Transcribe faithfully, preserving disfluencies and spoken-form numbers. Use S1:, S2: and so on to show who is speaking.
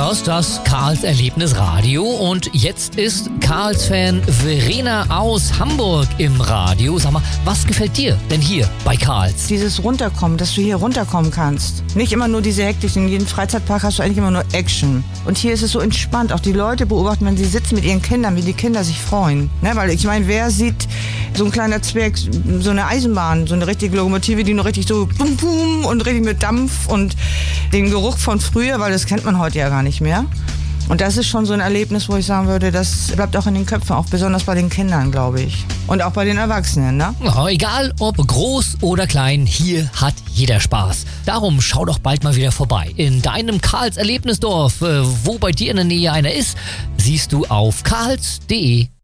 S1: hörst das Karls Erlebnisradio und jetzt ist Karls-Fan Verena aus Hamburg im Radio. Sag mal, was gefällt dir denn hier bei Karls?
S2: Dieses Runterkommen, dass du hier runterkommen kannst. Nicht immer nur diese Hektik. In jedem Freizeitpark hast du eigentlich immer nur Action. Und hier ist es so entspannt. Auch die Leute beobachten, wenn sie sitzen mit ihren Kindern, wie die Kinder sich freuen. Ne? Weil ich meine, wer sieht so ein kleiner Zwerg, so eine Eisenbahn, so eine richtige Lokomotive, die nur richtig so bum bum und richtig mit Dampf und den Geruch von früher, weil das kennt man heute ja gar nicht mehr. Und das ist schon so ein Erlebnis, wo ich sagen würde, das bleibt auch in den Köpfen, auch besonders bei den Kindern, glaube ich. Und auch bei den Erwachsenen, ne?
S1: Ja, egal ob groß oder klein, hier hat jeder Spaß. Darum schau doch bald mal wieder vorbei. In deinem Karls Erlebnisdorf, äh, wo bei dir in der Nähe einer ist, siehst du auf karls punkt de.